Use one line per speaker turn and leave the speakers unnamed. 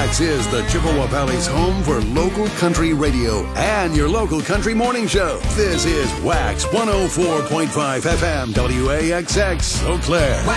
Wax is the Chippewa Valley's home for local country radio and your local country morning show. This is Wax 104.5 FM WAXX Eau Claire.